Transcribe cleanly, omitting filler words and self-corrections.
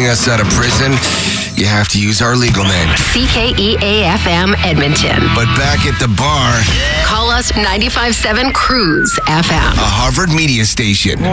us out of prison, you have to use our legal name. CKEA-FM Edmonton. But back at the bar, Call us 95.7 Cruise FM. a Harvard media station.